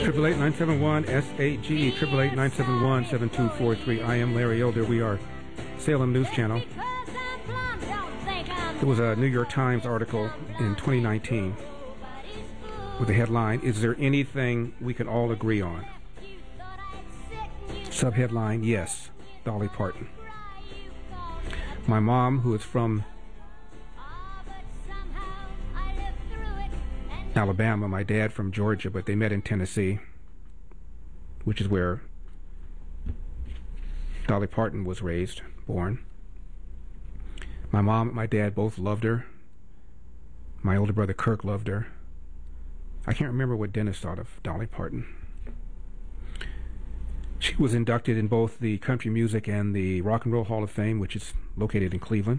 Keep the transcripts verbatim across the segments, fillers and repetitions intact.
Triple eight nine seven one S eight G triple eight nine seven one seven two four three. I am Larry Elder. We are Salem News Channel. There was a New York Times article in twenty nineteen with the headline, "Is there anything we can all agree on?" Subheadline, "Yes, Dolly Parton." My mom, who is from Alabama, my dad from Georgia, but they met in Tennessee, which is where Dolly Parton was raised, born. My mom and my dad both loved her. My older brother Kirk loved her. I can't remember what Dennis thought of Dolly Parton. She was inducted in both the Country Music and the Rock and Roll Hall of Fame, which is located in Cleveland.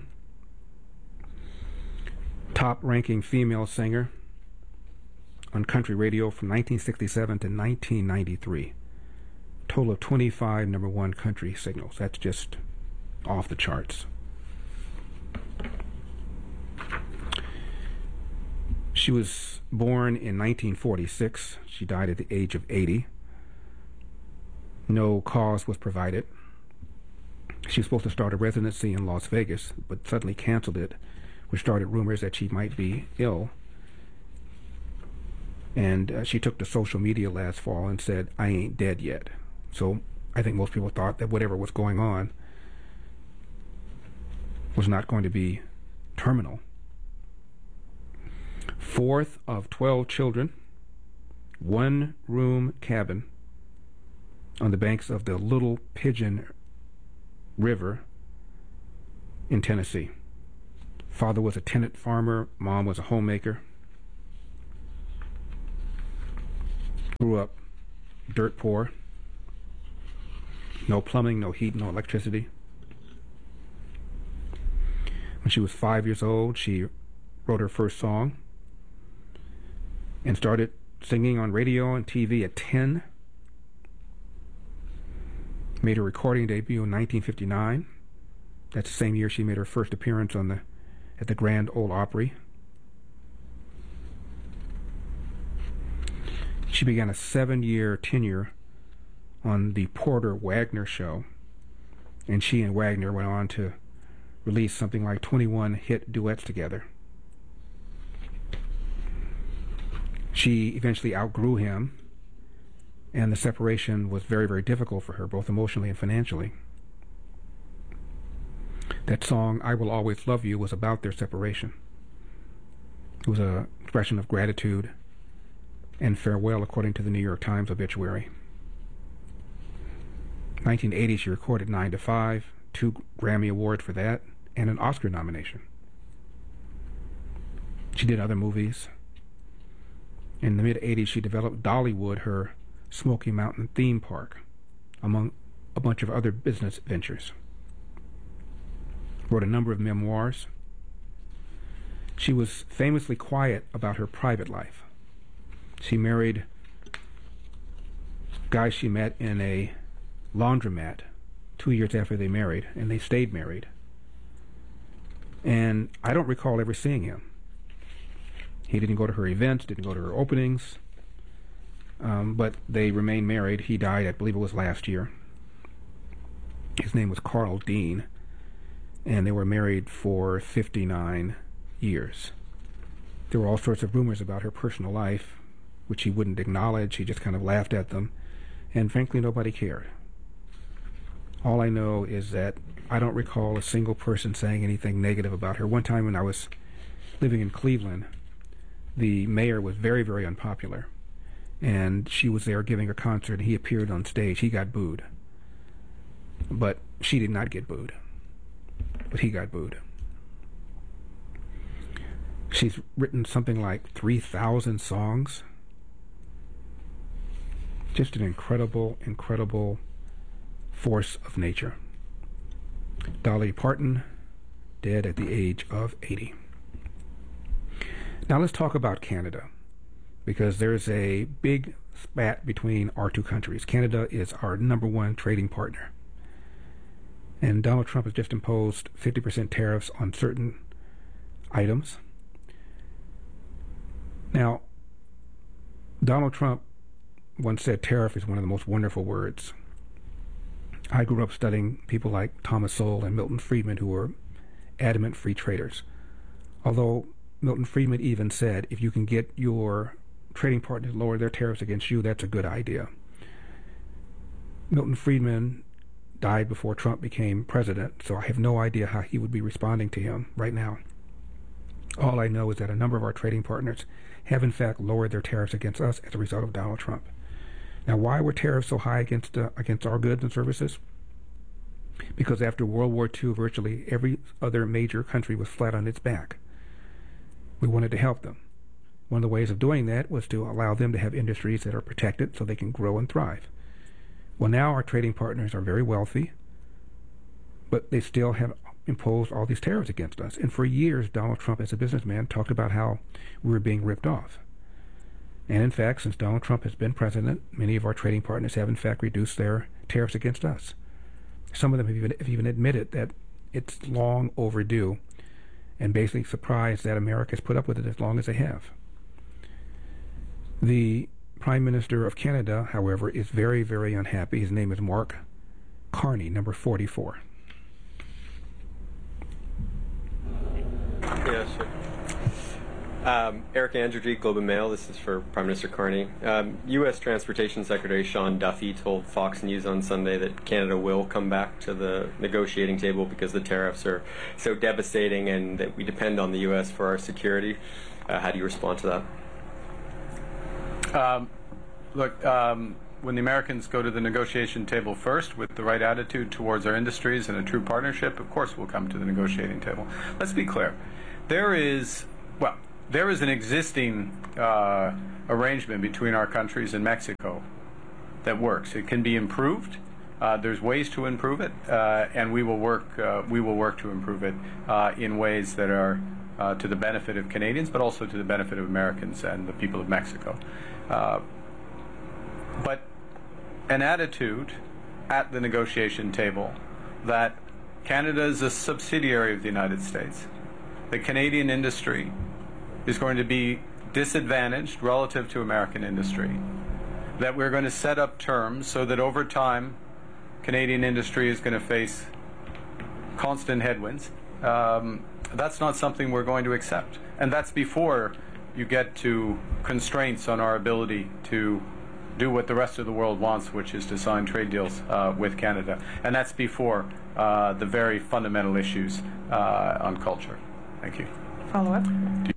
Top-ranking female singer on country radio from nineteen sixty-seven to nineteen ninety-three. Total of twenty-five number one country singles. That's just off the charts. She was born in nineteen forty-six. She died at the age of eighty. No cause was provided. She was supposed to start a residency in Las Vegas, but suddenly canceled it, which started rumors that she might be ill. And uh, she took to social media last fall and said, "I ain't dead yet." So I think most people thought that whatever was going on was not going to be terminal. Fourth of twelve children, one-room cabin on the banks of the Little Pigeon River in Tennessee. Father was a tenant farmer, mom was a homemaker. Grew up dirt poor. No plumbing, no heat, no electricity. When she was five years old, she wrote her first song and started singing on radio and T V at ten. Made her recording debut in nineteen fifty-nine. That's the same year she made her first appearance on the at the Grand Ole Opry. She began a seven-year tenure on the Porter Wagner Show, and she and Wagner went on to release something like twenty-one hit duets together. She eventually outgrew him, and the separation was very, very difficult for her, both emotionally and financially. That song, "I Will Always Love You," was about their separation. It was an expression of gratitude and farewell, according to the New York Times obituary. nineteen eighty, she recorded nine to five, two Grammy Awards for that, and an Oscar nomination. She did other movies. In the mid-eighties, she developed Dollywood, her Smoky Mountain theme park, among a bunch of other business ventures. Wrote a number of memoirs. She was famously quiet about her private life. She married a guy she met in a laundromat two years after they married, and they stayed married. And I don't recall ever seeing him. He didn't go to her events, didn't go to her openings, um, but they remained married. He died, I believe it was last year. His name was Carl Dean, and they were married for fifty-nine years. There were all sorts of rumors about her personal life, which he wouldn't acknowledge. He just kind of laughed at them, and frankly, nobody cared. All I know is that I don't recall a single person saying anything negative about her. One time when I was living in Cleveland, the mayor was very, very unpopular, and she was there giving a concert, and he appeared on stage. He got booed, but she did not get booed, but he got booed. She's written something like three thousand songs. Just an incredible, incredible force of nature. Dolly Parton, dead at the age of eighty. Now let's talk about Canada, because there's a big spat between our two countries. Canada is our number one trading partner. And Donald Trump has just imposed fifty percent tariffs on certain items. Now, Donald Trump once said tariff is one of the most wonderful words. I grew up studying people like Thomas Sowell and Milton Friedman, who were adamant free traders. Although Milton Friedman even said, if you can get your trading partners to lower their tariffs against you, that's a good idea. Milton Friedman died before Trump became president, so I have no idea how he would be responding to him right now. All I know is that a number of our trading partners have in fact lowered their tariffs against us as a result of Donald Trump. Now, why were tariffs so high against uh, against our goods and services? Because after World War Two, virtually every other major country was flat on its back. We wanted to help them. One of the ways of doing that was to allow them to have industries that are protected so they can grow and thrive. Well, now our trading partners are very wealthy, but they still have imposed all these tariffs against us. And for years, Donald Trump, as a businessman, talked about how we were being ripped off. And in fact, since Donald Trump has been president, many of our trading partners have in fact reduced their tariffs against us. Some of them have even, have even admitted that it's long overdue, and basically surprised that America has put up with it as long as they have. The Prime Minister of Canada, however, is very, very unhappy. His name is Mark Carney, number forty-four. Yes, sir. Um, Eric Andrew, Globe and Mail. This is for Prime Minister Carney. Um, U S Transportation Secretary Sean Duffy told Fox News on Sunday that Canada will come back to the negotiating table because the tariffs are so devastating and that we depend on the U S for our security. Uh, how do you respond to that? Um, look, um, when the Americans go to the negotiation table first with the right attitude towards our industries and a true partnership, of course we'll come to the negotiating table. Let's be clear. There is, well, there is an existing uh, arrangement between our countries and Mexico that works. It can be improved. Uh, there's ways to improve it, uh, and we will work. Uh, we will work to improve it uh, in ways that are uh, to the benefit of Canadians, but also to the benefit of Americans and the people of Mexico. Uh, but an attitude at the negotiation table that Canada is a subsidiary of the United States, the Canadian industry is going to be disadvantaged relative to American industry, that we're going to set up terms so that over time Canadian industry is going to face constant headwinds. Um, that's not something we're going to accept. And that's before you get to constraints on our ability to do what the rest of the world wants, which is to sign trade deals uh, with Canada. And that's before uh, the very fundamental issues uh, on culture. Thank you. Follow up.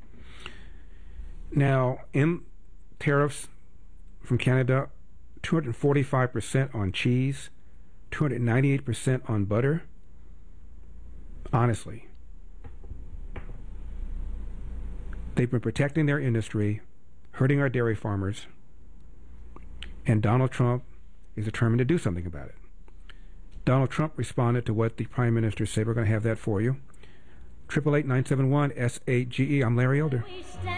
Now, in tariffs from Canada, two hundred forty-five percent on cheese, two hundred ninety-eight percent on butter. Honestly, they've been protecting their industry, hurting our dairy farmers, and Donald Trump is determined to do something about it. Donald Trump responded to what the Prime Minister said. We're going to have that for you. triple eight nine seven one S A G E. I'm Larry Elder.